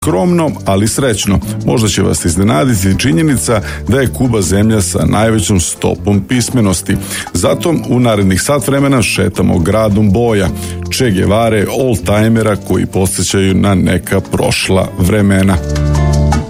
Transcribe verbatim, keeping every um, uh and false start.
Skromno, ali srećno. Možda će vas iznenaditi činjenica da je Kuba zemlja sa najvećom stopom pismenosti. Zato u narednih sat vremena šetamo gradom boja, Che Guevare, old-timera koji podsjećaju na neka prošla vremena.